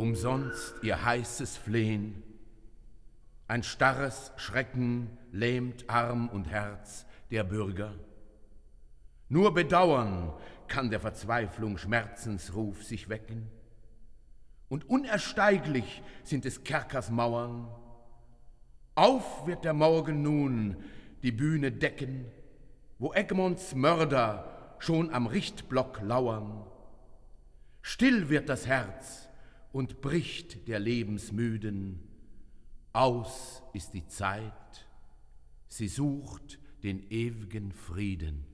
Umsonst ihr heißes Flehen, ein starres Schrecken lähmt Arm und Herz der Bürger. Nur Bedauern kann der Verzweiflung Schmerzensruf sich wecken. Und unersteiglich sind des Kerkers Mauern. Auf wird der Morgen nun die Bühne decken, wo Egmonts Mörder schon am Richtblock lauern. Still wird das Herz und bricht der Lebensmüden. Aus ist die Zeit, sie sucht den ew'gen Frieden.